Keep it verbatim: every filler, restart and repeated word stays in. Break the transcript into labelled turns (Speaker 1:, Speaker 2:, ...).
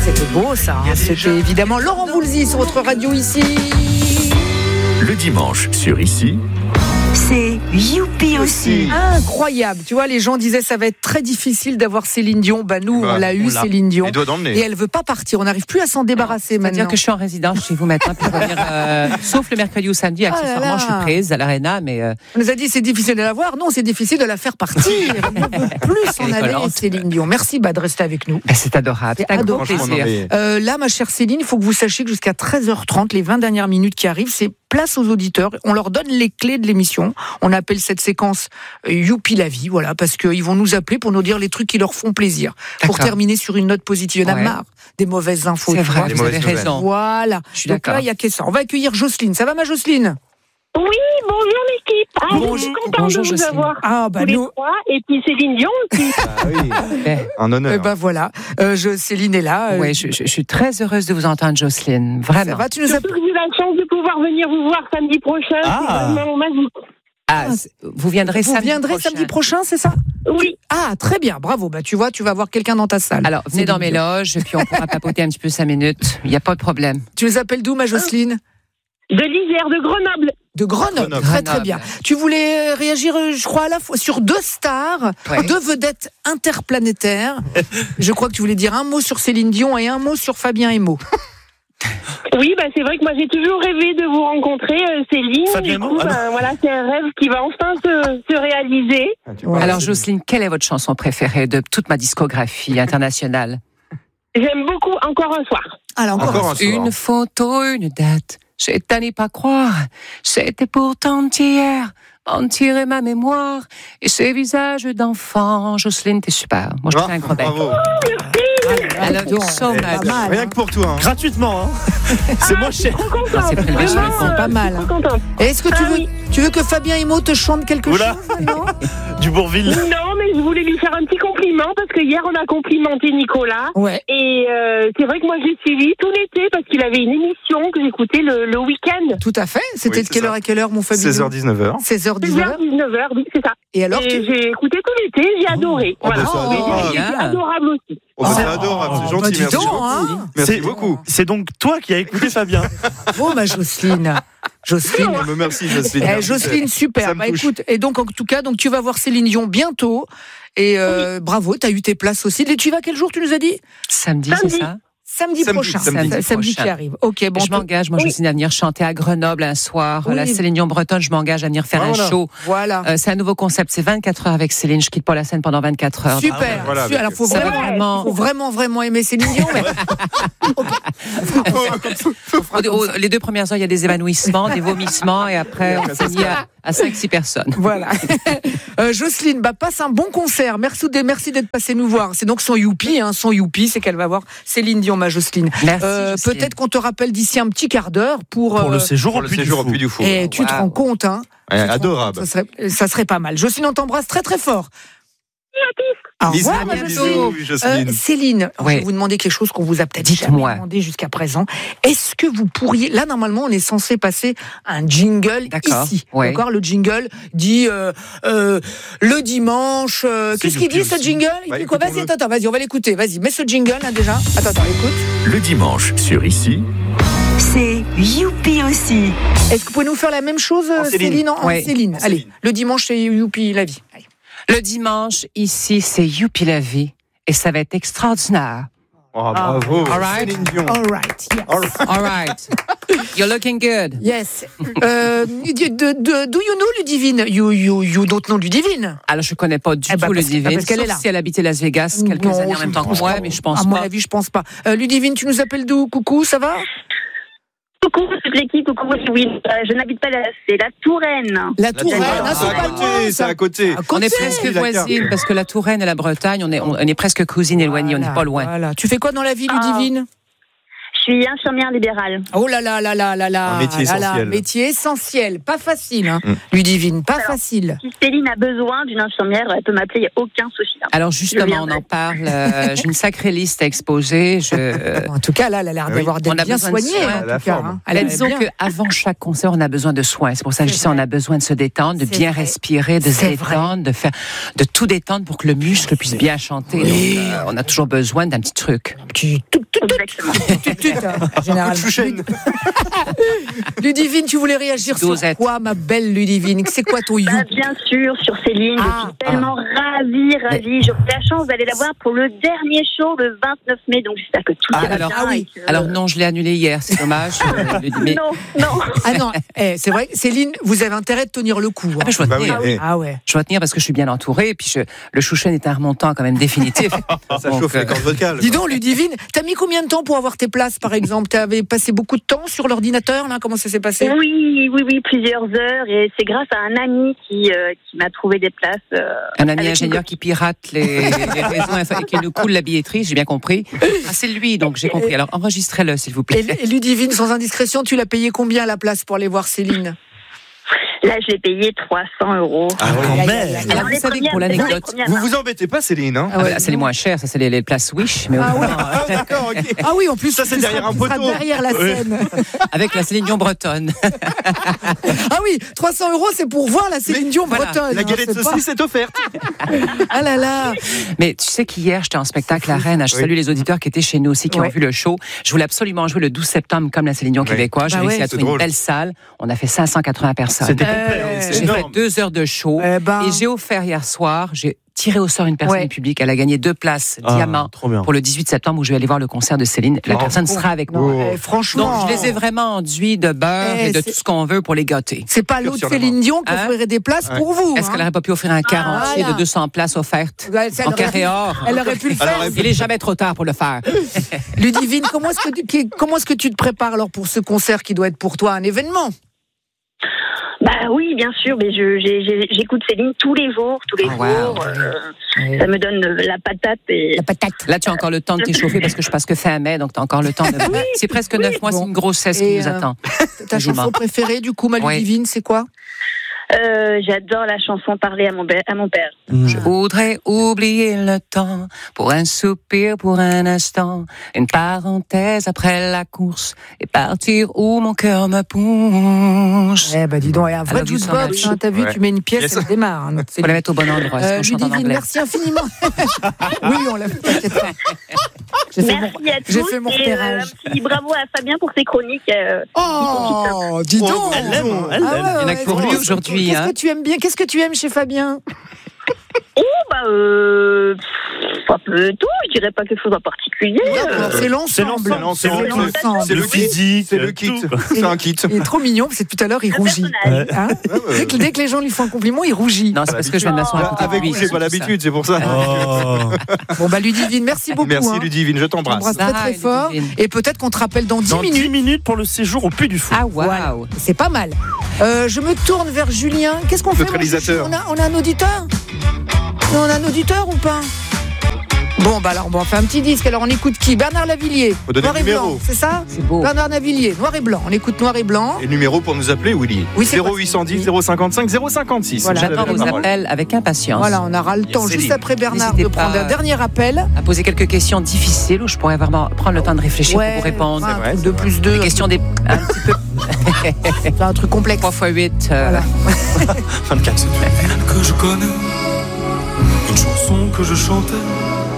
Speaker 1: C'était beau ça, hein. C'était évidemment Laurent Voulzy sur votre radio ici.
Speaker 2: Le dimanche sur Ici.
Speaker 3: C'est Youpi aussi.
Speaker 1: Incroyable. Tu vois, les gens disaient ça va être très difficile d'avoir Céline Dion. Bah nous, bah, on l'a eu, Céline Dion. Et elle veut pas partir. On n'arrive plus à s'en débarrasser maintenant.
Speaker 4: C'est-à-dire que je suis en résidence chez vous maintenant. Pour venir, euh, sauf le mercredi ou samedi, accessoirement, ah là là. Je suis prise à l'Arena. Mais euh...
Speaker 1: on nous a dit c'est difficile de la voir. Non, c'est difficile de la faire partir. On ne peut plus s'en aller, Céline Dion. Merci bah, de rester avec nous.
Speaker 4: Bah, c'est adorable. C'est
Speaker 1: adorable. Euh, là, ma chère Céline, il faut que vous sachiez que jusqu'à treize heures trente, les vingt dernières minutes qui arrivent, c'est place aux auditeurs. On leur donne les clés de l'émission. On appelle cette séquence euh, Youpi la vie, voilà, parce qu'ils vont nous appeler pour nous dire les trucs qui leur font plaisir. D'accord. Pour terminer sur une note positive. Il y en a ouais. marre des mauvaises infos.
Speaker 4: C'est vrai, vous avez raison.
Speaker 1: Voilà.
Speaker 4: Je suis
Speaker 1: Donc
Speaker 4: d'accord.
Speaker 1: là, il y a que ça. On va accueillir Jocelyne. Ça va, ma Jocelyne ?
Speaker 5: Oui, bonjour l'équipe. Ah,
Speaker 1: bonjour,
Speaker 5: je suis contente
Speaker 4: bonjour,
Speaker 5: de vous
Speaker 4: Jocelyne.
Speaker 5: avoir.
Speaker 1: Ah, bah
Speaker 5: tous
Speaker 1: nous.
Speaker 5: les trois, et puis Céline Dion aussi.
Speaker 6: Ah oui, un honneur.
Speaker 1: Et ben voilà, euh, je, Céline est là. Euh...
Speaker 4: Oui, je, je, je suis très heureuse de vous entendre, Jocelyne. Vraiment.
Speaker 1: Ça va, tu nous
Speaker 5: Surtout que j'ai la chance de pouvoir venir vous voir samedi prochain.
Speaker 6: Ah.
Speaker 5: C'est vraiment magique.
Speaker 4: Ah, vous viendrez
Speaker 1: vous
Speaker 4: samedi
Speaker 1: viendrez
Speaker 4: prochain.
Speaker 1: samedi prochain, c'est ça ?
Speaker 5: Oui.
Speaker 1: Ah, très bien, bravo. Bah, tu vois, tu vas voir quelqu'un dans ta salle.
Speaker 4: Alors, venez dans mes loges, puis on pourra papoter un petit peu cinq minutes. Il n'y a pas de problème.
Speaker 1: Tu les appelles d'où, ma Jocelyne ?
Speaker 5: De l'Isère, de Grenoble.
Speaker 1: De Grenoble,
Speaker 6: Grenoble.
Speaker 1: très
Speaker 4: Grenoble.
Speaker 1: très bien. Tu voulais réagir, je crois, à la fois sur deux stars,
Speaker 4: ouais.
Speaker 1: deux vedettes interplanétaires. Je crois que tu voulais dire un mot sur Céline Dion et un mot sur Fabien Emo.
Speaker 5: Oui, bah, c'est vrai que moi j'ai toujours rêvé de vous rencontrer, euh, Céline.
Speaker 6: Fabien
Speaker 5: Du coup,
Speaker 6: Emo, ah
Speaker 5: bah, voilà, c'est un rêve qui va enfin se, se réaliser.
Speaker 6: Ah,
Speaker 1: Ouais.
Speaker 4: Alors, Jocelyne, quelle est votre chanson préférée de toute ma discographie internationale ?
Speaker 5: J'aime beaucoup Encore un soir.
Speaker 1: Alors, encore,
Speaker 6: Encore un soir.
Speaker 4: Une photo, une date, j'ai à n'y pas croire. C'était pourtant hier, mentirait ma mémoire. Et ces visages d'enfants. Jocelyne, t'es super. Moi, je te fais un gros bec.
Speaker 6: Bravo.
Speaker 4: I love you so much.
Speaker 1: Pas mal,
Speaker 6: Rien
Speaker 1: hein.
Speaker 6: que pour toi. Hein.
Speaker 7: Gratuitement, hein. C'est moins cher.
Speaker 5: Trop contente.
Speaker 4: c'est prélevé
Speaker 5: Vraiment,
Speaker 4: sur le compte.
Speaker 5: euh,
Speaker 1: Pas mal,
Speaker 5: je suis
Speaker 1: hein.
Speaker 5: trop contente.
Speaker 1: Et est-ce que tu
Speaker 5: Ah
Speaker 1: veux,
Speaker 5: oui.
Speaker 1: tu veux que Fabien Emo te chante quelque
Speaker 7: Oula.
Speaker 1: chose non
Speaker 7: Du Bourville.
Speaker 5: Non, mais je voulais lui faire un petit compliment parce que hier on a complimenté Nicolas.
Speaker 1: Ouais.
Speaker 5: Et euh, c'est vrai que moi j'ai suivi tout l'été parce qu'il avait une émission que j'écoutais le, le week-end.
Speaker 1: Tout à fait. C'était
Speaker 6: Oui,
Speaker 1: de
Speaker 6: c'est
Speaker 1: quelle
Speaker 6: ça.
Speaker 1: heure à quelle heure, mon Fabien
Speaker 6: seize heures dix-neuf heures.
Speaker 1: seize heures
Speaker 5: seize
Speaker 1: dix-neuf
Speaker 5: heures
Speaker 1: heures.
Speaker 5: dix-neuf heures, oui, c'est ça.
Speaker 1: Et alors,
Speaker 5: Et
Speaker 1: tu...
Speaker 5: j'ai écouté tout l'été, j'ai adoré.
Speaker 6: Oh,
Speaker 5: voilà.
Speaker 6: bah, c'est
Speaker 5: Je vais dire
Speaker 6: adorable.
Speaker 5: que c'est
Speaker 4: Bien.
Speaker 5: adorable aussi.
Speaker 6: Oh, bah, c'est
Speaker 1: Oh,
Speaker 6: adorable, c'est
Speaker 1: bah,
Speaker 6: gentil,
Speaker 1: dis
Speaker 6: merci.
Speaker 1: donc, hein.
Speaker 6: Merci
Speaker 7: C'est-
Speaker 6: beaucoup.
Speaker 7: C'est donc toi qui as écouté Fabien.
Speaker 1: Oh, ma Jocelyne. Jocelyne.
Speaker 6: Oh, mais merci, Jocelyne.
Speaker 1: Eh,
Speaker 6: Merci,
Speaker 1: Jocelyne,
Speaker 6: ça
Speaker 1: super.
Speaker 6: me
Speaker 1: Bah,
Speaker 6: touche.
Speaker 1: écoute, et donc en tout cas, donc tu vas voir Céline Dion bientôt. Et euh, bravo, t'as eu tes places aussi. Et tu y vas quel jour, tu nous as dit ?
Speaker 4: Samedi,
Speaker 5: Samedi.
Speaker 4: c'est ça ?
Speaker 1: Samedi,
Speaker 6: Samedi,
Speaker 1: prochain.
Speaker 6: samedi
Speaker 1: Samedi, samedi qui
Speaker 4: prochain.
Speaker 1: arrive. Ok, bon.
Speaker 4: Je m'engage, moi,
Speaker 5: Oui.
Speaker 4: Jocelyne, à venir chanter à Grenoble un soir.
Speaker 1: Oui.
Speaker 4: La Céline Dion bretonne, je m'engage à venir faire
Speaker 6: Voilà.
Speaker 4: un show.
Speaker 1: Voilà.
Speaker 4: Euh, c'est un nouveau concept, c'est vingt-quatre heures avec Céline. Je quitte pas la scène pendant vingt-quatre heures.
Speaker 1: Super.
Speaker 6: Ah, voilà,
Speaker 1: Super. Alors, faut
Speaker 4: Ça va
Speaker 1: vraiment,
Speaker 4: vraiment-
Speaker 1: faut vraiment, vraiment aimer Céline Dion. Mais... Ok.
Speaker 4: Au- au- les deux premières heures, il y a des évanouissements, des vomissements, et après, on finit à, à cinq six personnes.
Speaker 1: Voilà. euh, Jocelyne, bah, passe un bon concert. Merci, de- merci d'être passée nous voir. C'est donc son youpi, hein, son youpi, c'est qu'elle va voir Céline Dion, ma Jocelyne.
Speaker 4: Merci,
Speaker 1: Euh,
Speaker 4: Jocelyne.
Speaker 1: Peut-être qu'on te rappelle d'ici un petit quart d'heure pour.
Speaker 7: Pour
Speaker 1: euh,
Speaker 7: le séjour
Speaker 6: Pour
Speaker 7: au
Speaker 6: le
Speaker 7: Puy du
Speaker 6: séjour au
Speaker 7: Fou.
Speaker 6: Puy du Fou.
Speaker 1: Et tu te
Speaker 4: Wow.
Speaker 1: rends compte, hein
Speaker 6: Ouais,
Speaker 1: Tu te rends
Speaker 6: adorable.
Speaker 1: compte, ça serait, ça serait pas mal. Jocelyne, on t'embrasse très très fort. Au
Speaker 6: Bisous,
Speaker 1: revoir, ma
Speaker 6: bisous,
Speaker 1: Jocelyne.
Speaker 6: Jocelyne.
Speaker 1: Euh, Céline, je
Speaker 4: Ouais.
Speaker 1: vais vous demander quelque chose qu'on vous a peut-être
Speaker 4: Dites-moi.
Speaker 1: jamais demandé jusqu'à présent. Est-ce que vous pourriez, là normalement on est censé passer un jingle
Speaker 4: D'accord.
Speaker 1: ici,
Speaker 4: Ouais.
Speaker 1: d'accord. Le jingle dit euh, euh, le dimanche. euh, Qu'est-ce qu'il dit ce jingle Il
Speaker 6: Bah,
Speaker 1: dit quoi Vas-y,
Speaker 6: écoutons-le.
Speaker 1: attends, attends, vas-y, on va l'écouter. Vas-y, mets ce jingle là déjà. Attends, attends, écoute.
Speaker 2: Le dimanche sur Ici.
Speaker 3: C'est Youpi aussi.
Speaker 1: Est-ce que vous pouvez nous faire la même chose,
Speaker 6: En
Speaker 1: Céline,
Speaker 6: Céline.
Speaker 1: en, en
Speaker 4: Ouais.
Speaker 1: Céline.
Speaker 6: En
Speaker 1: Allez,
Speaker 6: Céline.
Speaker 1: le dimanche c'est Youpi la vie. Allez.
Speaker 4: Le dimanche, ici, c'est Youpi la vie. Et ça va être extraordinaire.
Speaker 6: Oh, bravo.
Speaker 4: All right.
Speaker 6: Céline Dion.
Speaker 1: All right. Yes.
Speaker 6: All right.
Speaker 4: All right. You're looking good.
Speaker 1: Yes. Euh, de, de, de- do you know Ludivine? You, you, you don't know Ludivine?
Speaker 4: Alors, je connais pas du
Speaker 1: Eh ben,
Speaker 4: tout le
Speaker 1: parce que-
Speaker 4: divin.
Speaker 1: parce qu'elle
Speaker 4: Sauf
Speaker 1: est là.
Speaker 4: si elle habitait Las Vegas quelques
Speaker 1: Non,
Speaker 4: années en
Speaker 1: je
Speaker 4: même temps que
Speaker 1: pense
Speaker 4: moi,
Speaker 1: pas.
Speaker 4: mais je pense
Speaker 1: À mon
Speaker 4: pas.
Speaker 1: avis, je pense pas. Euh, Ludivine, tu nous appelles d'où? Coucou, ça va?
Speaker 5: Coucou toute l'équipe, coucou oui. Euh, je n'habite pas là, c'est la Touraine.
Speaker 1: La Touraine,
Speaker 6: Ah,
Speaker 1: ah, c'est
Speaker 6: c'est à
Speaker 1: pas
Speaker 6: côté,
Speaker 1: loin,
Speaker 6: c'est
Speaker 1: ça.
Speaker 6: à côté.
Speaker 1: À
Speaker 4: On
Speaker 1: côté.
Speaker 4: est presque
Speaker 6: la carte.
Speaker 4: voisines, parce que la Touraine et la Bretagne, on est, on, on est presque cousines éloignées, on
Speaker 1: Voilà,
Speaker 4: n'est pas loin.
Speaker 1: Voilà. Tu fais quoi dans la vie,
Speaker 5: Ah.
Speaker 1: Ludivine?
Speaker 5: Je suis infirmière libérale.
Speaker 1: Oh là là là là là là.
Speaker 6: Un métier
Speaker 1: là là,
Speaker 6: essentiel.
Speaker 1: métier essentiel. Pas facile, hein.
Speaker 6: Mm.
Speaker 1: Ludivine, pas
Speaker 5: Alors,
Speaker 1: facile.
Speaker 5: Si Céline a besoin d'une infirmière, elle peut m'appeler, il n'y a aucun souci. hein.
Speaker 4: Alors
Speaker 5: Je
Speaker 4: justement, on
Speaker 5: viendrai.
Speaker 4: en parle. euh, J'ai une sacrée liste à exposer. Je...
Speaker 1: En tout cas, là, elle a l'air
Speaker 6: Oui.
Speaker 1: d'avoir d'être
Speaker 4: On a
Speaker 1: bien
Speaker 4: besoin de
Speaker 1: soignée.
Speaker 4: soins,
Speaker 1: hein, en
Speaker 6: à la
Speaker 1: tout cas,
Speaker 6: forme.
Speaker 1: hein.
Speaker 4: Elle a
Speaker 1: est
Speaker 4: disons
Speaker 1: bien.
Speaker 4: qu'avant chaque concert, on a besoin de soins. C'est pour ça que je
Speaker 1: C'est
Speaker 4: dis ça, on
Speaker 1: vrai.
Speaker 4: a besoin de se détendre, de
Speaker 1: C'est
Speaker 4: bien
Speaker 1: vrai.
Speaker 4: respirer, de se
Speaker 1: C'est vrai.
Speaker 4: détendre, de faire, de tout détendre pour que le muscle puisse bien chanter.
Speaker 1: Oui.
Speaker 4: Donc, euh, on a toujours besoin d'un petit truc.
Speaker 1: Petit- tout,
Speaker 5: Exactement.
Speaker 1: tut, tut, hein, généralement.
Speaker 6: Chouchen.
Speaker 1: Ludivine, tu voulais réagir sur
Speaker 4: Dosette.
Speaker 1: quoi, ma belle Ludivine? C'est quoi ton you?
Speaker 5: Bah, bien sûr, sur Céline,
Speaker 1: Ah,
Speaker 5: je suis tellement ravie, ravie. J'ai eu la chance d'aller la voir pour le dernier show le vingt-neuf mai, donc j'espère que tout
Speaker 4: Ah,
Speaker 5: ira
Speaker 4: alors-
Speaker 5: bien.
Speaker 4: ah
Speaker 5: et que-
Speaker 4: Alors non, je l'ai annulé hier, c'est dommage. euh, le- mais-
Speaker 5: Non, non.
Speaker 1: Ah non, eh, c'est vrai, Céline, vous avez intérêt de tenir le coup. hein.
Speaker 4: Ah, mais je dois
Speaker 6: Bah oui,
Speaker 4: tenir.
Speaker 6: eh,
Speaker 1: Ah ouais.
Speaker 4: Je dois tenir parce que je suis bien entourée. Et puis je, le Chouchen est un remontant quand même définitif.
Speaker 6: ça
Speaker 4: Donc,
Speaker 6: chauffe
Speaker 4: euh,
Speaker 6: les cordes vocales.
Speaker 1: Dis donc, Ludivine, t'as mis combien de temps pour avoir tes places, par exemple? T'avais passé beaucoup de temps sur l'ordinateur, là? Comment ça s'est passé?
Speaker 5: Oui, oui, oui, plusieurs heures. Et c'est grâce à un ami qui, euh, qui m'a trouvé des places. euh,
Speaker 4: Un ami
Speaker 5: avec
Speaker 4: ingénieur
Speaker 5: une
Speaker 4: qui pirate les, les réseaux infa- et qui nous coule la billetterie, j'ai bien compris. Ah, c'est lui, donc j'ai compris. Alors enregistrez-le, s'il vous plaît.
Speaker 1: Et, et Ludivine, sans indiscrétion, tu l'as payé combien la place pour aller voir Céline?
Speaker 5: Là, je l'ai payé trois cents euros.
Speaker 6: Ah ouais.
Speaker 7: Quand
Speaker 1: Aïe,
Speaker 7: même.
Speaker 1: aïe, aïe, aïe.
Speaker 4: Alors, vous
Speaker 5: les
Speaker 4: savez que
Speaker 5: premières-
Speaker 4: pour l'anecdote,
Speaker 5: les premières,
Speaker 6: Vous
Speaker 5: hein.
Speaker 6: vous embêtez pas, Céline, hein
Speaker 4: Ah, bah, là, c'est les moins chers, ça c'est les, les places Wish, mais
Speaker 1: Ah
Speaker 4: autrement,
Speaker 6: Ah, d'accord, ok.
Speaker 1: Ah oui, en plus,
Speaker 6: Ça, c'est
Speaker 1: tu
Speaker 6: derrière
Speaker 1: seras-
Speaker 6: un
Speaker 1: tu seras
Speaker 6: poteau.
Speaker 1: derrière la
Speaker 7: Ouais.
Speaker 1: scène.
Speaker 4: avec la Céline Dion bretonne.
Speaker 1: Ah oui, trois cents euros, c'est pour voir la Céline Dion
Speaker 4: voilà,
Speaker 1: bretonne.
Speaker 6: La
Speaker 1: hein,
Speaker 6: galette
Speaker 1: c'est pas-
Speaker 6: saucisse est offerte.
Speaker 1: Ah là là.
Speaker 4: Mais tu sais qu'hier, j'étais en spectacle à Rennes. Je
Speaker 6: Oui.
Speaker 4: salue les auditeurs qui étaient chez nous aussi, qui
Speaker 1: Ouais.
Speaker 4: ont vu le show. Je voulais absolument jouer le douze septembre comme la Céline Dion
Speaker 6: Oui.
Speaker 4: québécoise. J'ai
Speaker 1: Bah
Speaker 4: réussi
Speaker 1: ouais.
Speaker 4: à
Speaker 6: C'est
Speaker 4: trouver une
Speaker 6: drôle.
Speaker 4: belle salle. On a fait cinq cent quatre-vingts personnes.
Speaker 7: C'était
Speaker 1: Euh,
Speaker 7: complet. hein,
Speaker 6: c'est
Speaker 4: J'ai
Speaker 6: énorme.
Speaker 4: fait deux heures de show.
Speaker 1: Eh ben.
Speaker 4: Et j'ai offert hier soir, j'ai tiré au sort une personne
Speaker 1: Ouais.
Speaker 4: du public. Elle a gagné deux places
Speaker 7: Ah,
Speaker 4: diamant
Speaker 7: trop bien.
Speaker 4: pour le dix-huit septembre où je vais aller voir le concert de Céline. La
Speaker 6: Oh.
Speaker 4: personne sera avec
Speaker 1: Non,
Speaker 4: moi.
Speaker 1: eh, franchement.
Speaker 4: Donc, je les ai vraiment enduits de beurre
Speaker 1: Eh,
Speaker 4: et de
Speaker 1: c'est-
Speaker 4: tout ce qu'on veut pour les gâter.
Speaker 1: C'est pas
Speaker 6: Cœur
Speaker 1: l'autre
Speaker 6: sur la
Speaker 1: Céline Dion qui
Speaker 4: Hein?
Speaker 1: offrirait des places
Speaker 6: Ouais.
Speaker 1: pour vous.
Speaker 4: Est-ce
Speaker 1: hein.
Speaker 4: qu'elle n'aurait pas pu offrir un quart
Speaker 1: Ah,
Speaker 4: entier
Speaker 1: voilà.
Speaker 4: de deux cents places offertes
Speaker 1: Ouais, ça, elle
Speaker 4: en
Speaker 1: aurait
Speaker 4: carré
Speaker 1: pu-
Speaker 4: or?
Speaker 1: Elle aurait pu le
Speaker 6: Elle
Speaker 1: faire.
Speaker 6: aurait pu-
Speaker 4: Il est jamais trop tard pour le faire.
Speaker 1: Ludivine, comment est-ce que tu, qui- comment est-ce que tu te prépares alors pour ce concert qui doit être pour toi un événement?
Speaker 5: Bah oui, bien sûr, mais je, j'ai- j'ai- j'écoute Céline tous les jours, tous les
Speaker 4: Ah,
Speaker 5: jours.
Speaker 4: wow.
Speaker 5: euh, ça me donne la patate et.
Speaker 1: La patate.
Speaker 4: Là, tu as encore le temps de t'échauffer parce que je passe que fin mai, donc tu as encore le temps de. C'est presque neuf mois,
Speaker 1: Bon.
Speaker 4: c'est une grossesse qui
Speaker 1: Et,
Speaker 4: nous
Speaker 1: euh,
Speaker 4: attend.
Speaker 1: Ta
Speaker 4: Quasiment.
Speaker 1: chanson préférée, du coup, ma
Speaker 4: Ouais.
Speaker 1: Ludivine, c'est quoi?
Speaker 5: Euh, j'adore la chanson Parler à mon, be- à mon père.
Speaker 4: Je voudrais oublier le temps pour un soupir, pour un instant, une parenthèse après la course et partir où mon cœur me pousse.
Speaker 1: Eh ben dis donc, et un vrai
Speaker 4: love you so
Speaker 1: jukebox,
Speaker 4: much.
Speaker 1: hein, t'as vu,
Speaker 6: Ouais.
Speaker 1: tu mets une pièce,
Speaker 6: Yes.
Speaker 1: elle démarre. hein, notre
Speaker 4: Faut la
Speaker 1: Céline.
Speaker 4: mettre au bon endroit,
Speaker 1: Euh,
Speaker 4: sinon je chante en
Speaker 1: Ludivine,
Speaker 4: anglais.
Speaker 1: merci infiniment. Oui, on l'a fait, t'inquiète pas. J'ai fait mon,
Speaker 5: Merci à tous.
Speaker 1: j'ai fait mon
Speaker 5: et, euh,
Speaker 1: repérage.
Speaker 5: un petit bravo à Fabien pour ses chroniques. euh,
Speaker 1: Oh, dis donc.
Speaker 7: Elle l'aime, hein, elle
Speaker 1: Ah
Speaker 7: l'aime.
Speaker 1: ouais,
Speaker 4: Il y en a
Speaker 1: ouais,
Speaker 4: que pour
Speaker 1: ouais.
Speaker 4: lui aujourd'hui,
Speaker 1: Qu'est-ce
Speaker 4: hein.
Speaker 1: que tu aimes bien? Qu'est-ce que tu aimes chez Fabien?
Speaker 5: Oh, bah, euh, pff, un peu tout. Je dirais pas quelque chose en particulier.
Speaker 1: D'accord, c'est
Speaker 7: C'est
Speaker 1: l'ensemble.
Speaker 7: l'ensemble,
Speaker 6: c'est
Speaker 1: C'est
Speaker 6: l'ensemble.
Speaker 1: l'ensemble.
Speaker 6: C'est le kit.
Speaker 7: physique,
Speaker 6: C'est le kit.
Speaker 7: tout, quoi.
Speaker 6: C'est un kit.
Speaker 1: Il est trop mignon, parce que tout à l'heure, il
Speaker 5: Le
Speaker 1: rougit.
Speaker 5: personnage.
Speaker 1: Hein dès, que, dès que les gens lui font un compliment, il rougit.
Speaker 4: Non, c'est parce que je viens de m'asseoir à côté de
Speaker 6: Avec
Speaker 4: lui.
Speaker 6: vous, j'ai pas l'habitude, c'est pour ça.
Speaker 7: Oh.
Speaker 1: Bon, bah, Ludivine, merci beaucoup.
Speaker 6: Merci
Speaker 1: hein.
Speaker 6: Ludivine, je
Speaker 1: Je t'embrasse
Speaker 6: t'embrasse.
Speaker 1: très très
Speaker 4: Bye,
Speaker 1: fort.
Speaker 4: Ludivine.
Speaker 1: Et peut-être qu'on te rappelle dans dix
Speaker 7: Dans
Speaker 1: minutes.
Speaker 7: dix minutes pour le séjour au Puy du Fou.
Speaker 4: Ah, waouh.
Speaker 1: C'est pas mal. Euh, je me tourne vers Julien. Qu'est-ce qu'on fait
Speaker 6: Notre
Speaker 1: mon
Speaker 6: réalisateur.
Speaker 1: chouchou on a, on a un auditeur On a un auditeur ou pas? Bon, bah alors, bon, on fait un petit disque. Alors, on écoute qui? Bernard Lavillier.
Speaker 6: Faut donner
Speaker 1: Noir
Speaker 6: le
Speaker 1: et
Speaker 6: numéro.
Speaker 1: blanc, c'est ça?
Speaker 4: C'est beau.
Speaker 1: Bernard Lavillier, noir et blanc. On écoute noir et blanc.
Speaker 6: Et le numéro pour nous appeler, Willy.
Speaker 1: Oui, c'est
Speaker 6: zéro
Speaker 1: quoi,
Speaker 6: huit cent dix,
Speaker 1: oui.
Speaker 6: zéro cinquante-cinq, zéro cinquante-six.
Speaker 1: Voilà.
Speaker 6: Vous avez
Speaker 4: J'attends
Speaker 6: la
Speaker 4: vos
Speaker 6: parole.
Speaker 4: appels avec impatience.
Speaker 1: Voilà, on aura le temps
Speaker 6: Céline.
Speaker 1: juste après Bernard
Speaker 4: N'hésitez
Speaker 1: de prendre
Speaker 4: pas.
Speaker 1: un dernier appel.
Speaker 4: À poser quelques questions difficiles où je pourrais vraiment prendre le temps de réfléchir pour vous répondre.
Speaker 1: un
Speaker 6: vrai,
Speaker 1: truc
Speaker 6: c'est
Speaker 1: de
Speaker 6: vrai.
Speaker 1: plus deux.
Speaker 4: Des questions des... un petit peu
Speaker 1: C'est un truc complexe.
Speaker 4: trois fois huit. euh,
Speaker 1: Voilà.
Speaker 7: vingt-quatre.
Speaker 8: que je connais, une chanson que je chantais